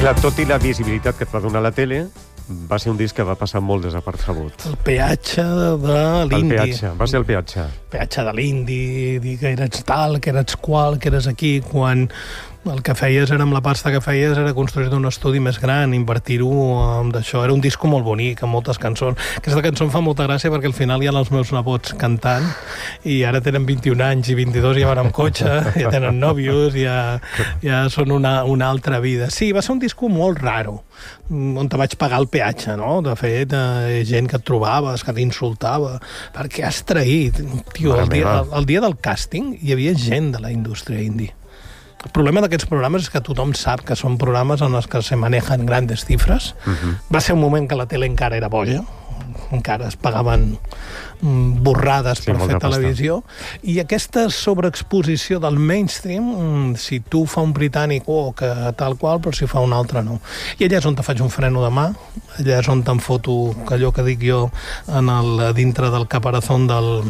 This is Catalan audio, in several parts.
Clar, tot i la visibilitat que et va donar la tele, va ser un disc que va passar molt desapercebut. El peatge de l'indi. El peatge, va ser el peatge. Peatge de l'indi, dir que eres tal, que eres qual, que eres aquí, quan el que feies era, amb la pasta que feies, era construir un estudi més gran, invertir-ho d'això. Era un disco molt bonic, amb moltes cançons. Aquesta cançó em fa molta gràcia perquè al final hi ha els meus nebots cantant i ara tenen 21 anys i 22 ja van amb cotxe, ja tenen nòvios, ja són una altra vida. Sí, va ser un disco molt raro, on te vaig pagar el peatge, no? De fet, gent que et trobaves, que t'insultava, perquè has traït. Tio, el dia del càsting hi havia gent de la indústria indie. El problema d'aquests programes és que tothom sap que són programes en els que se manejan grandes xifres. Va ser un moment que la tele encara era boja, encara es pagaven borrades per fer televisió, i aquesta sobreexposició del mainstream, si tu fa un britànic que tal qual, però si fa un altre no. I allà és on te faig un freno de mà, allà és on te'n foto allò que dic jo dintre del caparazón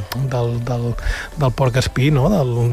del porc espí, no?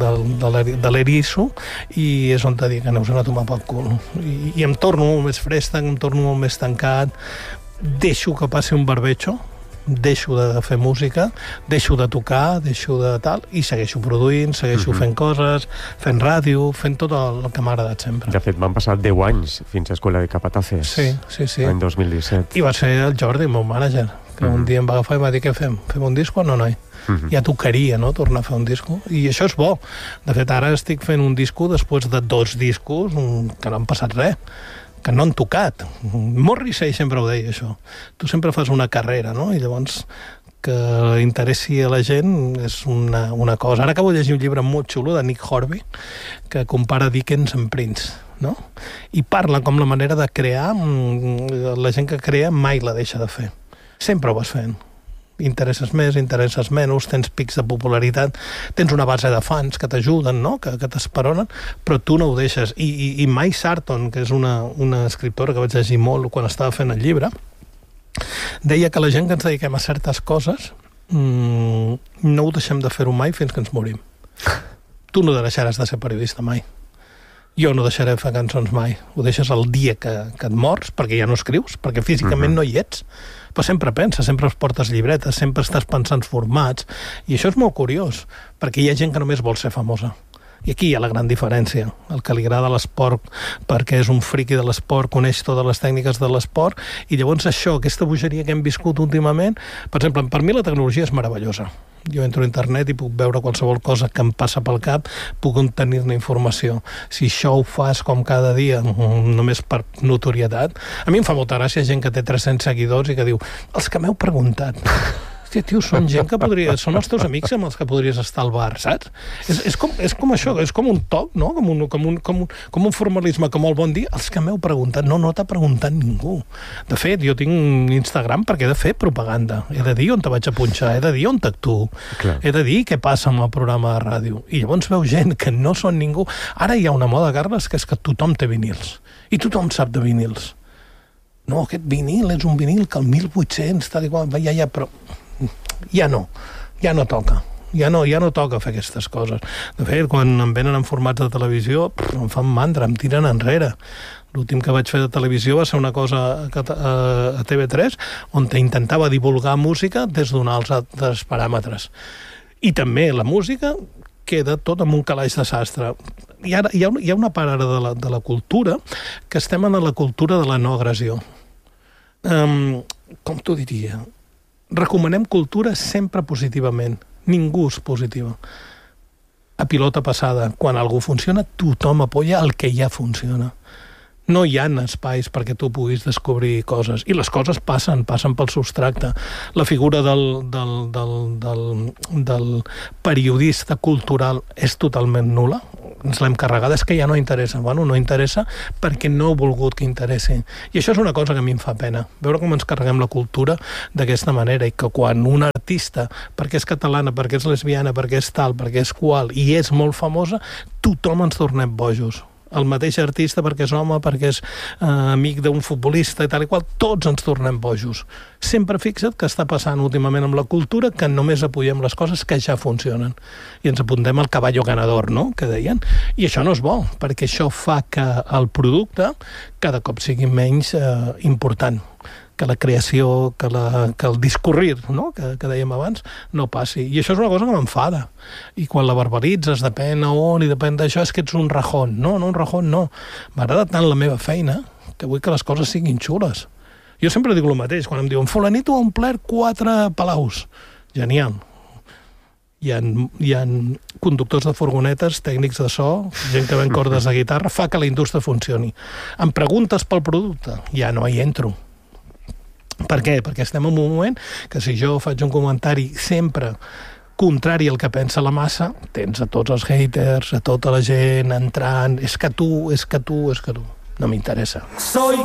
de l'eriço, i és on te dic que aneu a tomar pel cul. I em torno molt més fresc, em torno molt més tancat, deixo que passi un barbecho, deixo de fer música, deixo de tocar, deixo de tal, i segueixo produint, segueixo fent coses, fent ràdio, fent tot el que m'ha agradat sempre. De fet, van passar 10 anys fins a Escuela de Capataces. Sí. L'any 2017. I va ser el Jordi, el meu mànager, que un dia em va agafar i va dir, què fem? Fem un disco o no, noi? Ja tocaria, no?, tornar a fer un disco. I això és bo. De fet, ara estic fent un disco després de 2 discos que no han passat res, que no han tocat. Morrissey sempre ho deia, això. Tu sempre fas una carrera, no? I llavors que interessi a la gent és una cosa. Ara acabo de llegir un llibre molt xulo de Nick Horby que compara Dickens amb Prince, no? I parla com la manera de crear, la gent que crea mai la deixa de fer. Sempre ho vas fent. Interesses més, interesses menys, tens pics de popularitat, tens una base de fans que t'ajuden, no?, que t'esperonen, però tu no ho deixes. I Mai Sarton, que és una escriptora que vaig llegir molt quan estava fent el llibre, deia que la gent que ens dediquem a certes coses no ho deixem de fer-ho mai fins que ens morim. Tu no deixaràs de ser periodista mai. Jo no deixaré de fer cançons mai. Ho deixes el dia que et mors, perquè ja no escrius, perquè físicament no hi ets, però sempre penses, sempre es portes llibretes, sempre estàs pensant formats, i això és molt curiós, perquè hi ha gent que només vol ser famosa. I aquí hi ha la gran diferència. El que li agrada l'esport perquè és un friqui de l'esport, coneix totes les tècniques de l'esport, i llavors això, aquesta bogeria que hem viscut últimament, per exemple, per mi la tecnologia és meravellosa. Jo entro a internet i puc veure qualsevol cosa que em passa pel cap, puc obtenir-ne informació. Si això ho fas com cada dia, només per notorietat, a mi em fa molta gràcia gent que té 300 seguidors i que diu, els que m'heu preguntat. Hòstia, tio, són gent que són els teus amics amb els que podries estar al bar, saps? És com això, és com un toc, no? Com un formalisme, com el bon dia. Els que m'heu preguntat, no t'ha preguntat ningú. De fet, jo tinc Instagram perquè he de fer propaganda. He de dir on te vaig a punxar, he de dir on t'actuo. He de dir què passa amb el programa de ràdio. I llavors veu gent que no són ningú. Ara hi ha una moda, Carles, que és que tothom té vinils. I tothom sap de vinils. No, aquest vinil és un vinil que el 1800, tal i qual, ja, però ja no toca. Ja no toca fer aquestes coses. De fet, quan em venen en formats de televisió, em fan mandra, em tiren enrere. L'últim que vaig fer de televisió va ser una cosa a TV3, on intentava divulgar música des d'uns altres paràmetres. I també la música queda tot en un calaix de sastre. I ara hi ha una part ara de la cultura que estem en la cultura de la no agressió. Com t'ho diria? Recomanem cultura sempre positivament. Ningú és positiva. A pilota passada, quan algú funciona, tothom apoya el que ja funciona. No hi ha espais perquè tu puguis descobrir coses. I les coses passen pel substracte. La figura del periodista cultural és totalment nul·la. Ens l'hem carregada, és que ja no interessa. Bueno, no interessa perquè no he volgut que interessi. I això és una cosa que a mi em fa pena. Veure com ens carreguem la cultura d'aquesta manera, i que quan un artista, perquè és catalana, perquè és lesbiana, perquè és tal, perquè és qual, i és molt famosa, tothom ens tornem bojos. el mateix artista perquè és home, perquè és amic d'un futbolista i tal i qual, tots ens tornem bojos. Sempre fixa't que està passant últimament amb la cultura que només apoyem les coses que ja funcionen. I ens apuntem al caballo ganador, no?, que deien. I això no és bo, perquè això fa que el producte cada cop sigui menys important, que la creació, que el discorrir, no?, que dèiem abans, no passi. I això és una cosa que m'enfada. I quan la verbalitzes, depèn a on i depèn d'això, és que ets un rajón. No, un rajón no. M'agrada tant la meva feina que vull que les coses siguin xules. Jo sempre dic el mateix, quan em diuen fulanito ha omplert 4 palaus. Genial. Hi ha conductors de furgonetes, tècnics de so, gent que ven cordes de guitarra, fa que la indústria funcioni. Em preguntes pel producte? Ja no hi entro. Per què? Perquè estem en un moment que si jo faig un comentari sempre contrari al que pensa la massa, tens a tots els haters, a tota la gent entrant, és que tu, no m'interessa.